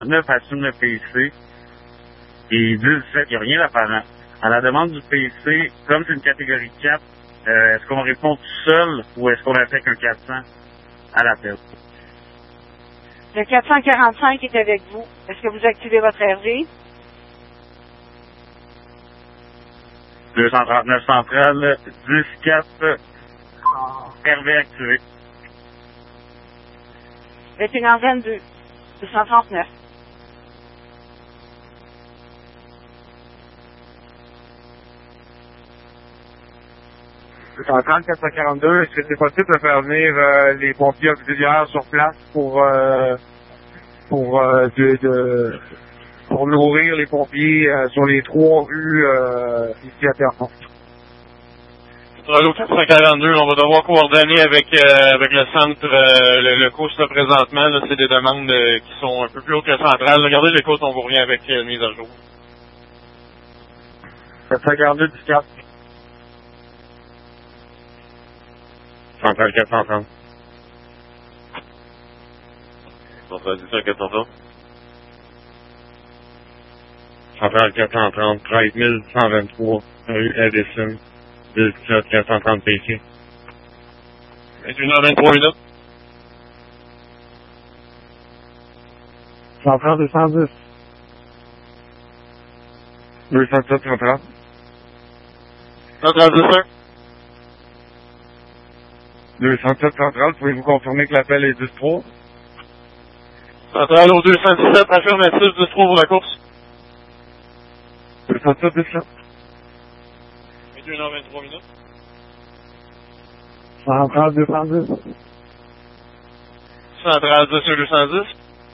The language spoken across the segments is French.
9 assume le PC et 17, il n'y a rien d'apparent. À la demande du PC, comme c'est une catégorie 4, est-ce qu'on répond tout seul ou est-ce qu'on attaque un 400 à l'appel? Le 445 est avec vous. Est-ce que vous activez votre RV? 239 centrale, 10-4, RV activé. 21h22, 239. En 442, est-ce que c'est possible de faire venir les pompiers auxiliaires sur place pour nourrir les pompiers sur les 3 rues ici à Terrebonne? Sur l'autre 442, on va devoir coordonner avec le centre, le coach là, présentement. Là, c'est des demandes qui sont un peu plus hautes que centrale. Regardez les côtes, on vous revient avec mise à jour. 442 du 4. Centrale 430. Centrale 430. Centrale 430, 13 123, rue Edison, 17 430 PC. 21h23 minutes. Centrale 210. 207 centrale. Centrale 21. 207 centrale, pouvez-vous confirmer que l'appel est 10-3? Centrale au 217, affirmatif, 10-3 pour la course. 207, 17. 21h23 minutes. Centrale 210. Centrale 10 sur 210.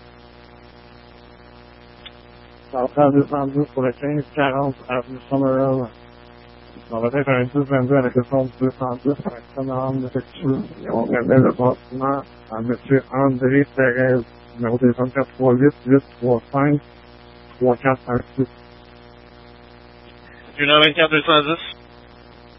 Centrale 210 pour le 1540 avenue Summerhill. On va être un 10-22 à la question du 210 pour un sonore effectué. Et on révèle le bâtiment à M. André Thérèse, numéro de téléphone 438-835-3416. 21h24, 210.